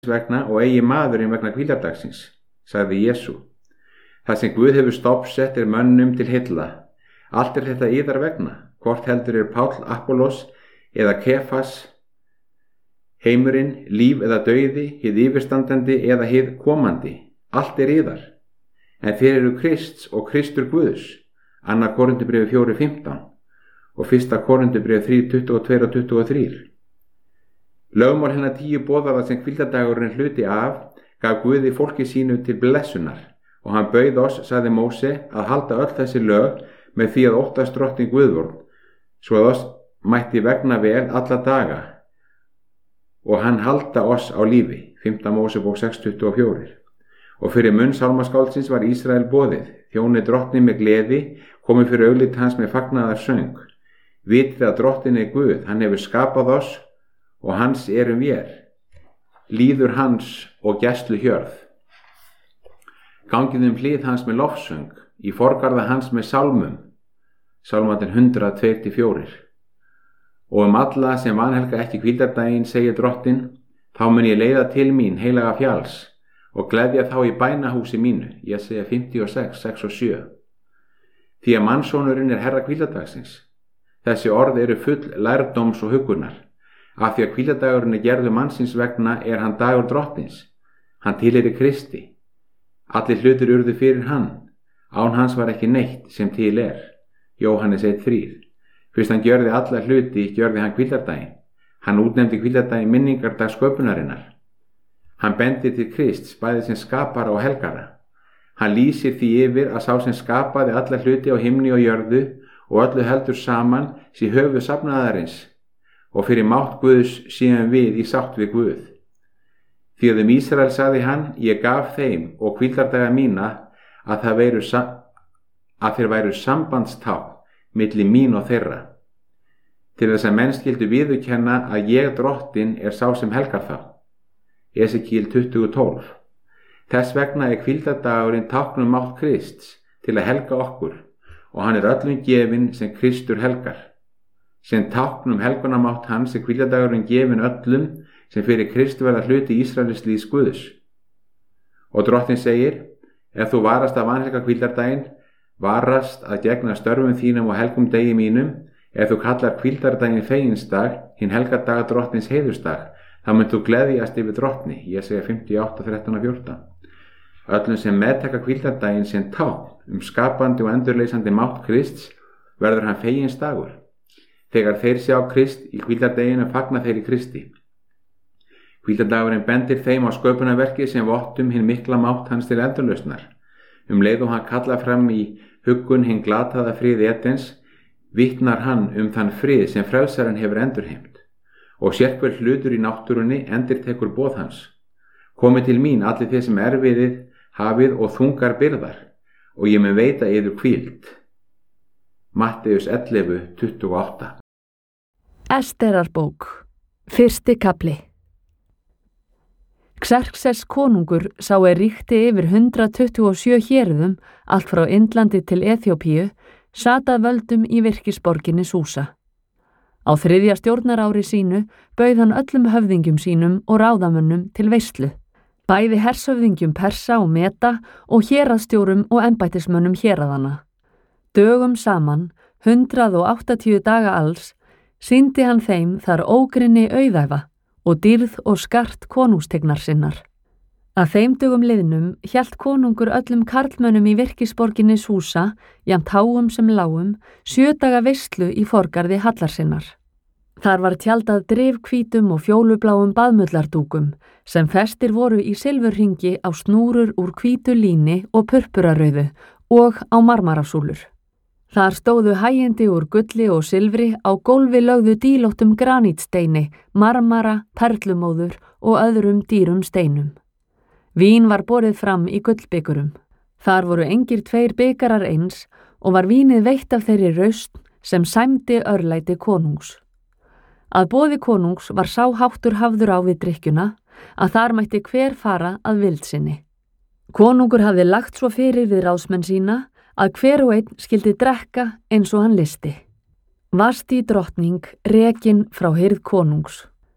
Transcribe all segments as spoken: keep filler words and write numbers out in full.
vegna og eigi maðurinn vegna hvíldardagsins, sagði Jesú. Það sem Guð hefur stofnsett er mönnum til heilla. Allt er þetta yðar vegna, hvort heldur er Páll, Apollos eða Kefas, heimurinn, líf eða dauði, hið yfirstandandi eða hið komandi. Allt er yðar. En þér eru Krists og Kristur Guðs, annað Korinthubréf fjögur fimmtán og fyrsta Korinthubréf þrjú tuttugu og tvö og tuttugu og þrjú. Lögmál hennar tíu boðaða sem hvíldardagurinn hluti af gaf Guði fólki sínu til blessunar og hann bauð oss, sagði Móse, að halda öll þessi lög með því að óttast drottinn Guðvorn, svo að oss mætti vegna vel alla daga og hann halda oss á lífi, fimmta Mósebók sex tuttugu og fjögur. Og fyrir munn sálmaskáldsins var Ísrael boðið, þjóni drottni með gleði, komi fyrir augliti hans með fagnaðar söng. Vitið að drottin er Guð, hann hefur skapað oss og hans erum vér, líður hans og gæslu hjörð. Gangið um hlið hans með lofsöng, í forgarða hans með sálmum, sálmandinn hundrað tveir til fjórir. Og um alla sem vanhelga ekki hvíldardaginn, segir drottin, þá mun ég leiða til mín heilaga fjalls og gleðja þá í bænahúsi mínu, ég segja fimmtíu og sex, sex og sjö. Því að mannsónurinn er herra hvíldardagsins. Þessi orð eru full lærdóms og huggunar. Af því að hvíldardagurinn er gerður mannsins vegna er hann dagur drottins. Hann tilheyrir Kristi. Allir hlutir urðu fyrir hann. Án hans var ekki neitt sem til er. Jóhannes einn þrír. Fyrst hann gjörði alla hluti, gjörði hann hvíldardaginn. Hann útnefndi hvíldardaginn minningardag sköpunarinnar. Hann bendir til Krists, bæði sem skapara og helgara. Hann lýsir því yfir að sá sem skapaði alla hluti á himni og jörðu og öllu heldur saman sé höfuð safnaðarins og fyrir mátt Guðs séum við í sátt við Guð. Því að um Ísrael sagði hann, ég gaf þeim og hvíldardaga mína að, það veru, að þeir væru sambandstákn milli mín og þeirra, til þess að menn skyldu viðurkenna að ég drottin er sá sem helgar þá. Esekíel tuttugu tólf. Þess vegna er hvíldardagurinn táknum mátt Krists til að helga okkur og hann er öllum gefinn sem Kristur helgar. Sem táknum helgunamátt hans er hvíldardagurinn gefinn öllum sem fyrir Kristu verða hluti Ísraelslíðs Guðs. Og drottin segir, ef þú varast að vanhelga hvíldardaginn, varast að gegna störfum þínum og helgum degi mínum, ef þú kallar hvíldardaginn feginsdag, hinn helgardaga drottins heiðursdag, þá mynd þú gleðjast yfir drottni, ég segja fimmtíu og átta, þrettán og fjórtán. Öllum sem meðtaka hvíldardaginn sem tákn um skapandi og endurleysandi mátt Krists verður hann fegins dagur. Þegar þeir sjá Krist í hvíldardaginu fagna þeir í Kristi. Hvíldardagurinn bendir þeim á sköpunarverki sem vottum hinn mikla mátt hans til endurlausnar. Um leið og hann kalla fram í huggun hinn glataða frið Edens, vitnar hann um þann frið sem frelsarinn hefur endurheimt. Og sérhver hlutur í náttúrunni endurtekur boð hans. Komið til mín allir þeir sem erfiðið, hafið og þungar byrðar, og ég mun veita yður hvíld. Matteus ellefu tuttugu og átta. Esterarbók, fyrsti kafli. Xerxes konungur sá er ríkti yfir hundrað tuttugu og sjö hérðum, allt frá Indlandi til Eþjópíu, sat að völdum í virkisborginni Súsa. Á þriðja stjórnarári sínu bauð hann öllum höfðingjum sínum og ráðamönnum til veislu, bæði hershöfðingjum Persa og Meta og héraðsstjórum og embættismönnum héraðanna. Dögum saman, hundrað og áttatíu daga alls, sýndi hann þeim þar ógrinni auðæfa og dýrð og skart konungstignar sinnar. Að þeim dögum liðnum hélt konungur öllum karlmönnum í virkisborginni Súsa, jafnt háum sem lágum, sjö daga veislu í forgarði hallarsinnar. Þar var tjaldað drifhvítum og fjólubláum baðmullardúkum, sem festir voru í silfurhringi á snúrur úr hvítu líni og purpurarauðu og á marmarasúlur. Þar stóðu hægindi úr gulli og silfri, á gólfi lögðu dílóttum granítsteini, marmara, perlumóður og öðrum dýrum steinum. Vín var borið fram í gullbikurum. Þar voru engir tveir bikarar eins og var vínið veitt af þeirri raust sem sæmdi örlæti konungs. Að boði konungs var sá háttur hafður á við drykkjuna að þar mætti hver fara að vild sinni. Konungur hafði lagt svo fyrir við ráðsmenn sína að hver og einn skildi drekka eins og hann lysti. Vasti drottning rekin frá hirð konungs.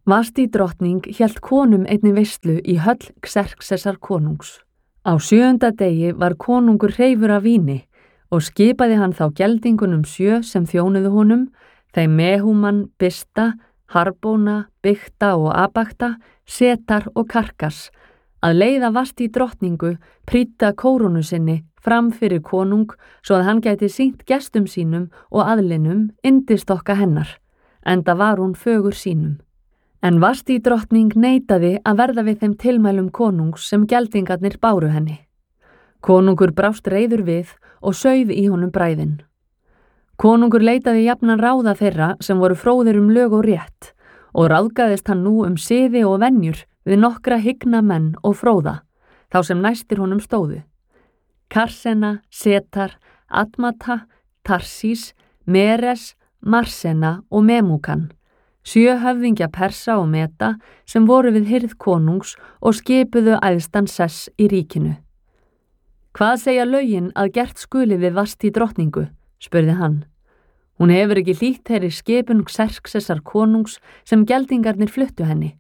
Vasti drottning hélt konum einnig veislu í höll Xerxesar konungs. Á sjöunda degi var konungur hreifur af víni og skipaði hann þá geldingunum sjö sem þjónuðu honum, þeim Mehúman, Bista, Harbóna, Bykta og Abakta, Setar og Karkas, að leiða Vasti drottningu prýdda kórónu sinni fram fyrir konung svo að hann gæti sýnt gestum sínum og aðlinum yndistokka hennar, enda var hún fögur sínum. En Vasti drottning neitaði að verða við þeim tilmælum konungs sem geldingarnir báru henni. Konungur brást reiður við og sauð í honum bræðin. Konungur leitaði jafnan ráða þeirra sem voru fróðir um lög og rétt og ráðgaðist hann nú um siði og venjur við nokkra hygna menn og fróða, þá sem næstir honum stóðu. Karsena, Setar, Admata, Tarsís, Meres, Marsena og Memúkan, sjö höfðingja Persa og Meta sem voru við hirð konungs og skipuðu æðstan sess í ríkinu. Hvað segja lögin að gert skuli við Vasti drottningu, spurði hann. Hún hefur ekki hlýtt þeirri skipun Xerxesar konungs sem geldingarnir fluttu henni.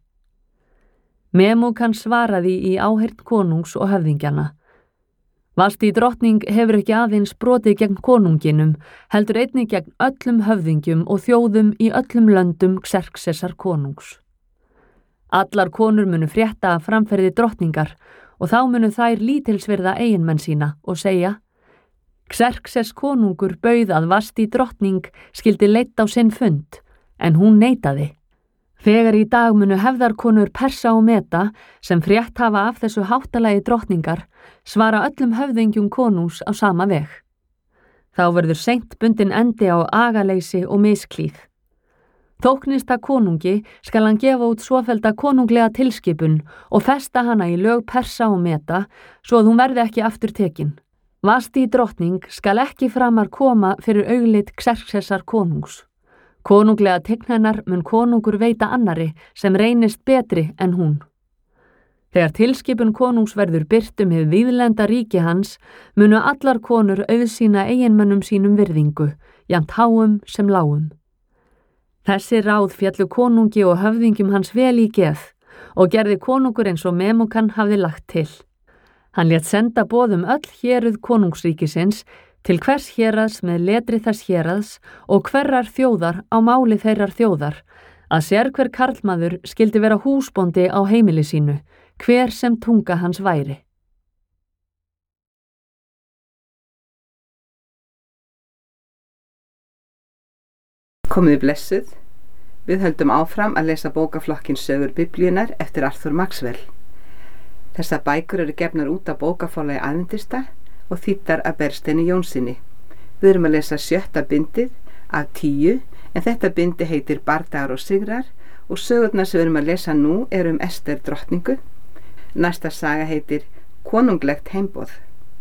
Memúkan svaraði í áheyrn konungs og höfðingjana. Vasti drottning hefur ekki aðeins brotið gegn konunginum, heldur einnig gegn öllum höfðingjum og þjóðum í öllum löndum Xerxesar konungs. Allar konur munu frétta af framferði drottningar og þá munu þær lítilsvirða eiginmenn sína og segja: Xerxes konungur bauð að Vasti drottning skildi leitt á sinn fund, en hún neitaði. Þegar í dag munu hefðarkonur Persa og Meta, sem frétt hafa af þessu háttalagi drottningar, svara öllum höfðingjum konungs á sama veg. Þá verður seint bundin endi á agaleysi og misklíð. Þóknist að konungi skal hann gefa út svofelda konunglega tilskipun og festa hana í lög Persa og Meta, svo að hún verði ekki aftur tekin. Vasti drottning skal ekki framar koma fyrir auglit Xerxesar konungs. Konunglega tign hennar mun konungur veita annari sem reynist betri en hún. Þegar tilskipun konungs verður birt um hið víðlenda ríki hans, munu allar konur auðsýna eiginmönnum sínum virðingu, jafnt háum sem lágum. Þessi ráð fjallu konungi og höfðingjum hans vel í geð og gerði konungur eins og Memúkan hafði lagt til. Hann lét senda boðum öll héruð konungsríkisins til hvers héraðs með letri þess héraðs og hverrar þjóðar á máli þeirrar þjóðar, að sérhver karlmaður skildi vera húsbóndi á heimili sínu, hver sem tunga hans væri. Komiði blessuð, við höldum áfram að lesa bókaflokkin Sögur Biblíunnar eftir Arthur Maxwell. Þessar bækur eru gefnar út af bókaforlagi Aðventista og þýddar af Bergsteini Jónssyni. Við erum að lesa sjötta bindið af tíu, en þetta bindi heitir Bardagar og sigrar og sögurnar sem við erum að lesa nú eru um Ester drottningu. Næsta saga heitir Konunglegt heimboð.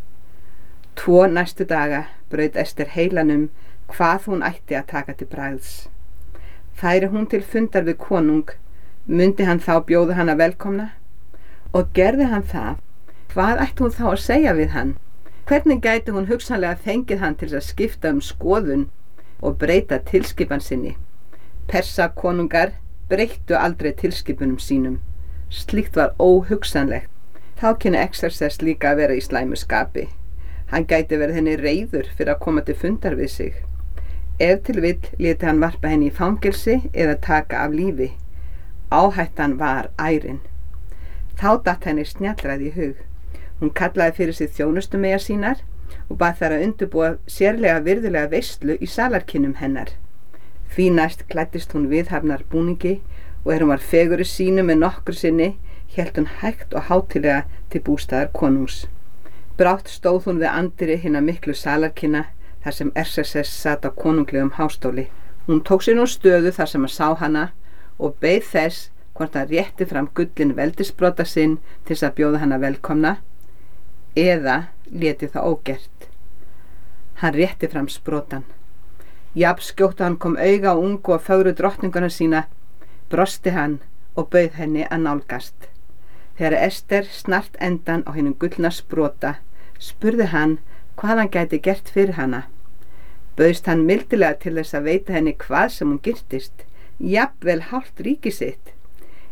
Tvo næstu daga braut Ester heilanum hvað hún ætti að taka til bragðs. Færi hún til fundar við konung, mundi hann þá bjóða hana velkomna? Og gerði hann það, hvað ætti hún þá að segja við hann? Hvernig gæti hún hugsanlega fengið hann til að skipta um skoðun og breyta tilskipan sinni? Persa konungar breyttu aldrei tilskipunum sínum. Slíkt var óhugsanlegt. Þá kynni Xerxes líka að vera í slæmu skapi. Hann gæti verið henni reiður fyrir að koma til fundar við sig. Ef til vill léti hann varpa henni í fangelsi eða taka af lífi. Áhættan var ærin. Þá datt henni snjallræði í hug. Hún kallaði fyrir sig þjónustumeyjar sínar og bað þær að undirbúa sérlega virðulega veislu í salarkinnum hennar. Því næst klæddist hún viðhafnar búningi og er hún var fegurri sínu með nokkur sinni, hélt hún hægt og hátilega til bústaðar konungs. Brátt stóð hún við anddyri hinna miklu salarkinna þar sem Xerxes sat á konunglegum hástóli. Hún tók sér nú stöðu þar sem að sá hana og beið þess hvort hann rétti fram gullin veldisbrota sinn til þess að bjóða hana velkomna eða léti það ógert. Hann rétti fram sprotan. Jafn skjótt hann kom auga á ungu og fögru drottninguna sína, brosti hann og bauð henni að nálgast. Þegar Ester snart endan á hinum gullna sprota, spurði hann hvað hann gæti gert fyrir hana. Bauðst hann mildilega til þess að veita henni hvað sem hún girtist, jafnvel hálft ríki sitt,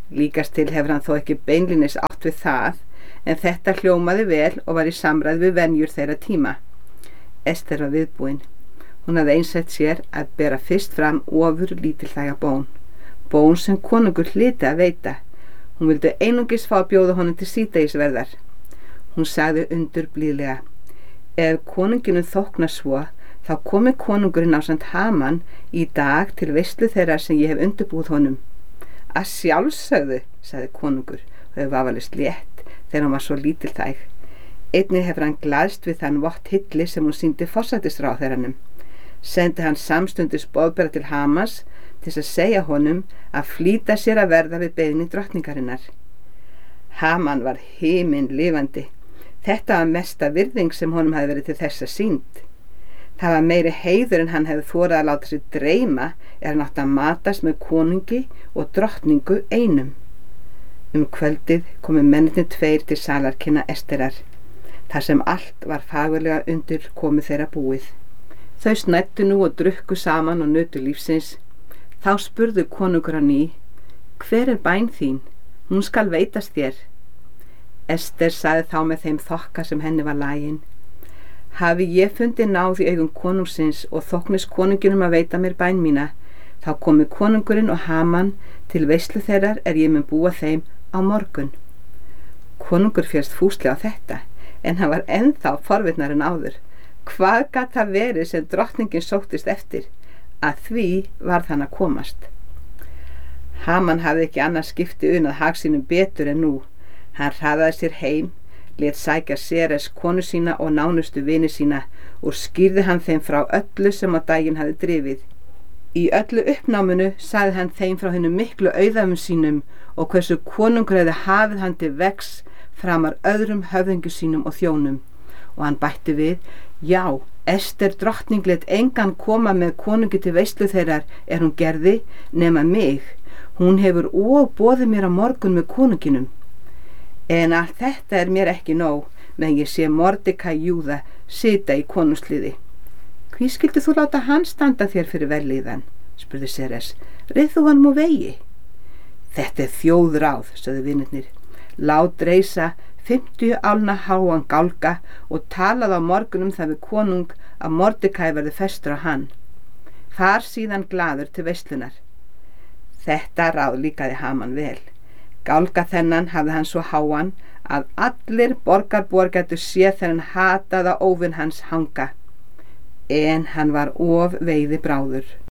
Líkast til hefur hann þó ekki beinlínis átt við það, en þetta hljómaði vel og var í samræð við venjur þeirra tíma. Ester var viðbúin. Hún hafði einsett sér að bera fyrst fram ofur lítilþæga bón. Bón sem konungur hlyti að veita. Hún vildi einungis fá að bjóða honum til síðdegisverðar. Hún sagði undur blíðlega: ef konunginum þóknar svo, þá komi konungurinn ásamt Haman í dag til veislu þeirra sem ég hef undirbúið honum. Að sjálfsögðu, sagði konungur, og þau vafalist létt þegar hann var svo lítilþæg. Einnig hefur hann glaðst við þann vott hilli sem hún sýndi forsætisráðherranum. Sendi hann samstundis boðbera til Hamans til að segja honum að flýta sér að verða við beiðni drottningarinnar. Haman var himin lifandi. Þetta var mesta virðing sem honum hefði verið til þessa sýnd. Það var meiri heiður en hann hefði þorað að láta sig dreyma er hann átti að matast með konungi og drottningu einum. Um kvöldið komu mennirnir tveir til salarkynna Esterar, þar sem allt var fagurlega undir komu þeirra búið. Þau snæddu nú og drukku saman og nutu lífsins. Þá spurðu konungur hann í: hver er bæn þín? Hún skal veitast þér. Ester sagði þá með þeim þokka sem henni var lagin: hafi ég fundið náð í augum konungsins og þóknist konunginum að veita mér bæn mína, þá komi konungurinn og Haman til veislu þeirrar er ég mun búa þeim á morgun. Konungur férst fúslega á þetta, en hann var ennþá forvitnar en áður. Hvað gat það verið sem drottningin sóttist eftir? Að því varð hann að komast. Haman hafði ekki annað skipti unað hag sínum betur en nú. Hann hraðaði sér heim, lét sækja Seres konu sína og nánustu vini sína og skýrði hann þeim frá öllu sem á daginn hafði drifið. Í öllu uppnáminu sagði hann þeim frá hennum miklu auðæfum sínum og hversu konungur hefði hafið hann til vegs framar öðrum höfðingu sínum og þjónum. Og hann bætti við: já, Ester drottning lét engan koma með konungi til veislu þeirrar er hún gerði, nema mig. Hún hefur og boðið mér á morgun með konunginum. En allt þetta er mér ekki nóg, meðan ég sé Mordekai Júða sita í konungsliði. Hví skildi þú láta hann standa þér fyrir velíðan? Spurði Seres. Reið þú hann múr vegi? Þetta er þjóðráð, sögðu vinirnir. Lát reisa fimmtíu álna háan gálga og talaði á morgun um það við konung að Mordekai verði festur á hann. Far síðan glaður til veislunar. Þetta ráð líkaði Haman vel. Gálga þennan hafði hann svo háan að allir borgarbúar gætu séð þegar hann hataði óvin hans hanga. En hann var of veiði bráður.